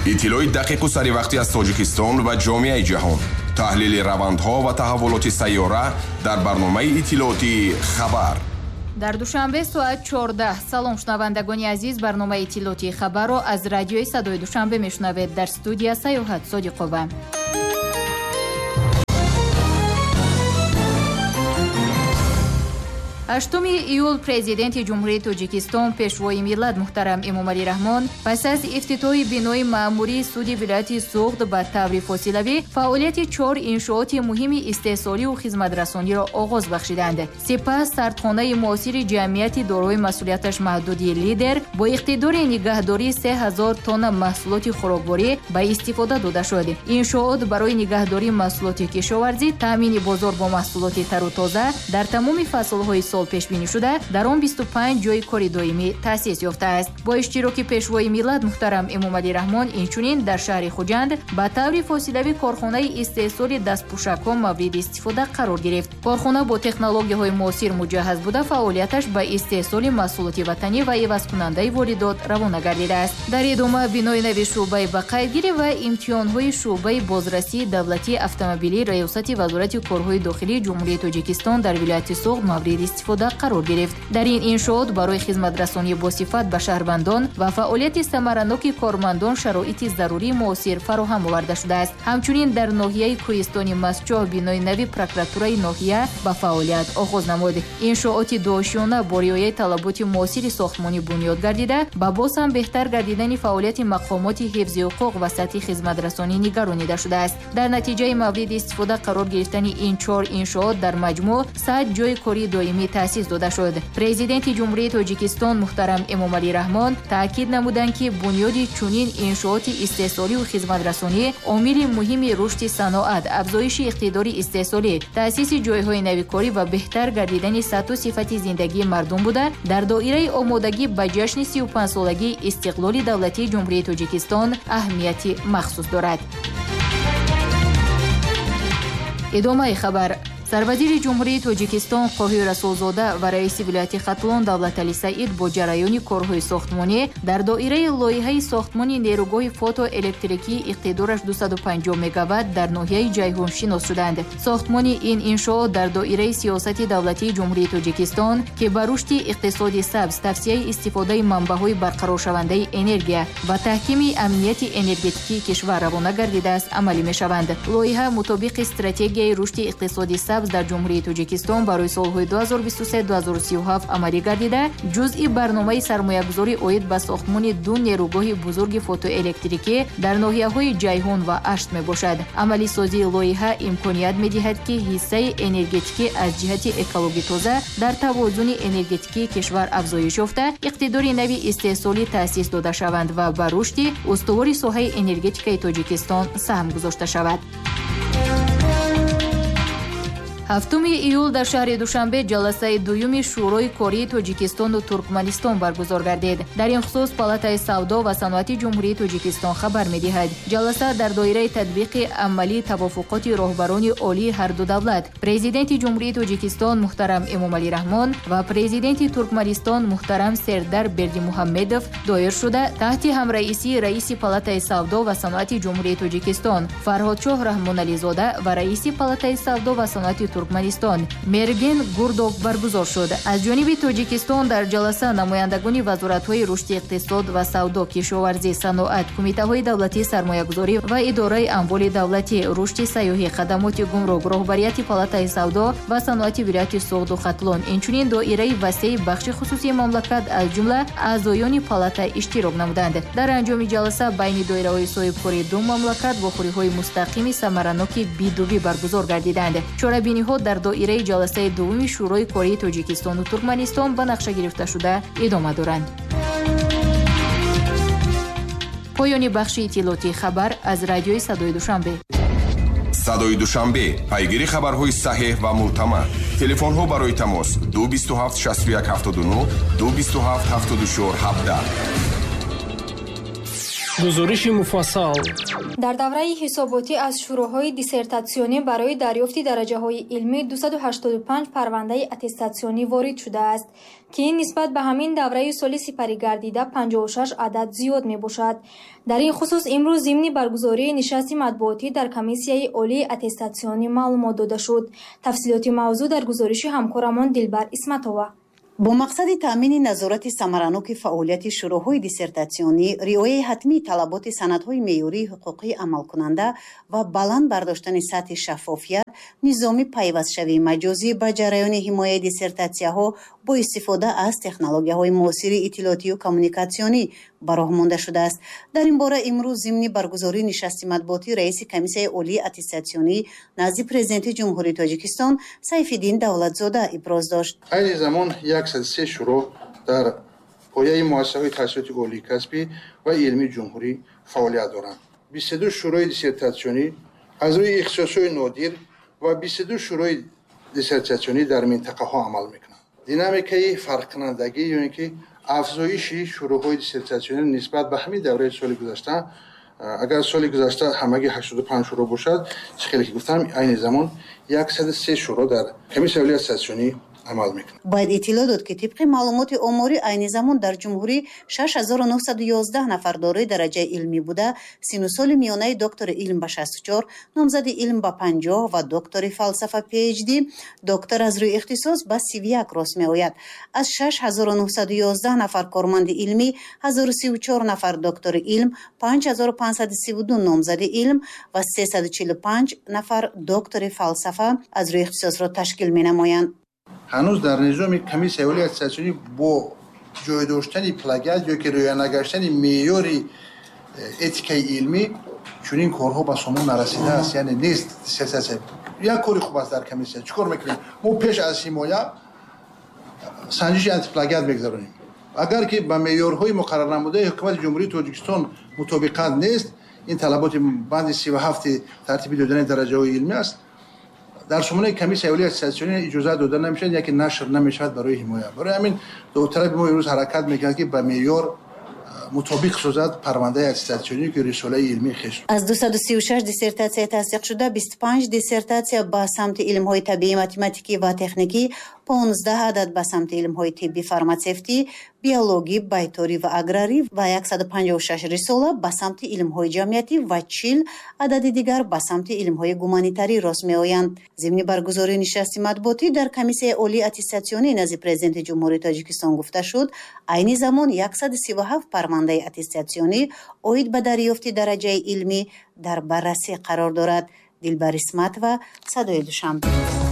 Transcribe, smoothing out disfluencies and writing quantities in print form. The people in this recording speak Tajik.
иттилои дақиқу саривақтӣ аз Тоҷикистон ва ҷомеаи ҷаҳон. таҳлили равандҳо ва таҳаввулоти сайёра дар барномаи иттилооти хабар. дар душанбе соат 14. салом шунавандагони азиз, барномаи иттилооти хабарро аз радиои садои душанбе мешунавед. дар студия Саёҳат Содиқова. 8 июл президенти ҷумҳурии Тоҷикистон пешвои миллат муҳтарам Эмомалӣ Раҳмон пас аз ифтитоҳи бинои маъмурии суди вилояти Суғд ба таври фосилавӣ фаъолияти 4 иншооти муҳими истеҳсолию хизматрасониро оғоз бахшиданд. Сипас сардхонаи муосири ҷамъияти дорои масъулияташ маҳдуди Лидер бо иқтидори нигаҳдории 3000 тонна маҳсулоти хӯрокворӣ ба истифода дода шуд. Иншоот барои нигаҳдории маҳсулоти кишоварзӣ, таъмини бозор бо маҳсулоти тару тоза дар тамоми фаслҳои пешбинӣ шуда, дар он 25 ҷойи кори доимӣ таъсис ёфтааст. Бо иштироки пешвои миллат муҳтарам Эмомалӣ Раҳмон инчунин дар шаҳри Хуҷанд ба таври фосилавӣ корхонаи истеҳсоли дастпӯшакҳо мавриди истифода қарор гирифт. Корхона бо технологияҳои муосир муҷаҳҳаз буда фаъолияташ ба истеҳсоли маҳсулоти ватанӣ ва ивазкунандаи воридот равона гардидааст. Дар идома бинои нави шуъбаи бақайдгирӣ ва имтиҳонҳои шуъбаи бозрасии давлатии автомобилӣ раёсати вазорати корҳои дохилии ҷумҳурии Тоҷикистон дар вилояти Суғд мавриди истифода қарор гирифт. Дар ин иншоот барои хизматрасонӣ босифат ба шаҳрвандон ва фаъолияти самараноки кормандон шароити зарурии муосир фароҳам оварда шудааст. Ҳамчунин дар ноҳияи Кӯҳистони Масчоҳ бинои нави прокуратураи ноҳия ба фаъолият оғоз намуд. Иншооти дуошиёна бо риояи талаботи муосири сохтмонӣ бунёд гардида, ба боз ҳам беҳтар гардидани фаъолияти мақомоти ҳифзи ҳуқуқ ва сатҳи хизматрасонӣ нигаронида шудааст. Дар натиҷаи мавриди истифода қарор гирифтани ин 4 иншоот дар маҷмӯъ 100 ҷойи кори доимӣ таъсис дода шуд. Президенти ҷумҳурии Тоҷикистон муҳтарам Эмомалӣ Раҳмон таъкид намуданд ки бунёди чунин иншооти истеҳсолию хизматрасонӣ омили муҳими рушди саноат, афзоиши иқтидори истеҳсолӣ, таъсиси ҷойҳои навикорӣ ва беҳтар гардидани сатҳу сифати зиндагии мардум буда, дар доираи омодагӣ ба ҷашни 35-солагии истиқлоли давлатии ҷумҳурии Тоҷикистон аҳамияти махсус дорад. идомаи хабар. Сарвазири ҷумҳурии Тоҷикистон Қоҳир Расулзода ва раиси вилояти Хатлон Давлаталӣ Саид бо ҷараёни корҳои сохтмонӣ дар доираи лоиҳаи сохтмони нерӯгоҳи фотоэлектрикии иқтидораш 250 мегаватт дар ноҳияи Ҷайҳун шинос шуданд. Сохтмони ин иншоот дар доираи сиёсати давлатии ҷумҳурии Тоҷикистон ки ба рушди иқтисоди сабз, тавсияи истифодаи манбаъҳои барқароршавандаи энергия ва таҳкими амнияти энергетикии кишвар равона гардидааст амалӣ мешаванд. Лоиҳа мутобиқи стратегияи рушди иқтисоди сабз дар ҷумҳурии Тоҷикистон барои солҳои 2023-2037 амалӣ гардида, ҷузъи барномаи сармоягузорӣ оид ба сохтмони 2 нерӯгоҳи бузурги фотоэлектрикӣ дар ноҳияҳои Ҷайҳун ва Ашт мебошад. Амалисозии лоиҳа имконият медиҳад ки ҳиссаи энергетикӣ аз ҷиҳати экологӣ тоза дар тавозуни энергетикии кишвар афзоиш ёфта, иқтидори нави истеҳсолӣ таъсис дода шаванд ва ба рушди устувори соҳаи энергетикаи Тоҷикистон саҳм гузошта шавад. 7 июл дар шаҳри Душанбе ҷаласаи дуюми шӯрои кории Тоҷикистону Туркманистон баргузор гардид. Дар ин хусус Палатаи савдо ва саноати ҷумҳурии Тоҷикистон хабар медиҳад. Ҷаласа дар доираи тадбиқи амалии тавофуқоти роҳбарони олии ҳарду давлат, президенти ҷумҳурии Тоҷикистон муҳтарам Эмомалӣ Раҳмон ва президенти Туркманистон муҳтарам Сердар Бердимуҳаммедов доир шуда, таҳти ҳамраисии раиси Палатаи савдо ва саноати ҷумҳурии Тоҷикистон Фарҳодшоҳ Раҳмонализода ва раиси Палатаи савдо ва саноати Туркманистон Мерген Гурдов баргузор шуд. Аз ҷониби Тоҷикистон дар ҷаласа намояндагони вазоратҳои рушди иқтисод ва савдо, кишоварзӣ, саноат, кумитаҳои давлатии сармоягузорӣ ва идораи амволи давлатӣ, рушди сайёҳӣ, хадамоти гумрук, роҳбарияти Палатаи савдо ва саноати вилояти Суғду Хатлон, инчунин доираи васеъи бахши хусусии мамлакат аз ҷумла аъзоёни палата иштирок намуданд. Дар анҷоми ҷаласа байни доираҳои соҳибкори ду мамлакат вохӯриҳои мустақими самараноки бидувӣ баргузор гардиданд. Чорабиниҳо дар доираи ҷаласаи дуввуми шӯрои кории Тоҷикистону Туркманистон ба нақша гирифта шуда идома доранд. поёни бахши иттилооти хабар аз радиои садои Душанбе. садои Душанбе, пайгири хабарҳои саҳеҳ ва мӯътамад. телефонҳо барои тамос 227 61 79 227 74 17. гузориши муфассал. дар давраи ҳисоботӣ аз шурӯъҳои диссертатсионӣ барои дарёфти дараҷаҳои илмӣ 285 парвандаи аттестатсионӣ ворид шудааст, ки ин нисбат ба ҳамин давраи соли сипарӣ гардида 56 адад зиёд мебошад. дар ин хусус имрӯз зимни баргузории нишасти матбуотӣ дар комиссияи олии аттестатсионӣ маълумот дода шуд. тафсилоти мавзӯъ дар гузориши ҳамкорамон Дилбар Исматова. бо мақсади таъмини назорати самараноки фаъолияти шурӯъҳои диссертатсионӣ, риояи ҳатмии талаботи санадҳои меъёрии ҳуқуқии амалкунанда ва баланд бардоштани сатҳи шаффофият, низоми пайвастшавии маҷозӣ ба ҷараёни ҳимояи диссертатсияҳо бо истифода аз технологияҳои муосири иттилоотию коммуникатсионӣ ба роҳ монда шудааст. дар ин бора имрӯз зимни баргузории нишасти матбуотӣ раиси комиссияи олии аттестатсионӣ назди президенти ҷумҳурии Тоҷикистон Сайфиддин Давлатзода иброз дошт. айни замон 103 шуро дар пояи муассисаҳои таҳсилоти олии касбӣ ва илмии ҷумҳурӣ фаъолият доранд. 22 шурои диссертатсионӣ аз рӯи ихтисосҳои нодир ва 22 шурои диссертатсионӣ дар минтақаҳо амал мекунанд. динамикаи фарқкунандагӣ ёне ки афзоиши шуроъҳои диссертатсионӣ нисбат ба ҳамин давраи соли гузашта, агар соли гузашта ҳамагӣ 85 шуро бошад, чӣ хеле ки гуфтам, айни замон 103 шуро дар комиссияи олии аттестатсионӣ амал мекунад. бояд иттилоъ дод ки тибқи маълумоти омори айни замон дар ҷумҳурӣ 6911 нафар дорои дараҷаи илмӣ буда, сину соли миёнаи доктори илм ба 64, номзади илм ба 50 ва доктори фалсафа PhD, доктор аз рӯи ихтисос ба 31 рост меояд. аз 6911 нафар корманди илмӣ 1034 нафар доктори илм, 5532 номзади илм ва 345 нафар доктори фалсафа аз рӯи ихтисосро ташкил менамоянд. ҳанӯз дар низоми комиссияи олии аттестатсионӣ бо ҷой доштани плагиат ё ки рӯя нагаштани меъёри этикаи илмӣ чунин корҳо ба сомон нарасидааст. яъне нест диссертатсия як кори хуб аст дар комиссия. чӣ кор мекунем? мо пеш аз ҳимоя санҷиши антиплагиат мегузаронем. агар ки ба меъёрҳои муқаррар намудаи ҳукумати ҷумҳурии Тоҷикистон мутобиқат нест, ин талаботи банди 37 тартиби додани дараҷаҳои илмӣ аст, дар сомонаи комиссияи олии аттестатсионӣ иҷоза дода намешавад, яке нашр намешавад барои ҳимоя. барои ҳамин довтараби мо имрӯз ҳаракат мекунад ки ба меъёр мутобиқ созад парвандаи аттестатсионӣ ки рисолаи илмии хеш. аз 236 диссертатсия тасдиқшуда 25 диссертатсия ба самти илмҳои табиӣ, математикӣ ва техникӣ, 15 адад ба самти илмҳои тиббӣ, фарматсевтӣ, биологӣ, байторӣ ва аграрӣ ва 156 рисола ба самти илмҳои ҷамъиятӣ ва 40 адади дигар ба самти илмҳои гуманитарӣ рост меоянд. зимни баргузории нишасти матбуотӣ дар комиссияи олии аттестатсионӣ назди президенти ҷумҳурии Тоҷикистон гуфта шуд, айни замон 137 парвандаи аттестатсионӣ оид ба дарёфти дараҷаи илмӣ дар баррасӣ қарор дорад. Дилбар Исматова, Садои Душанбе.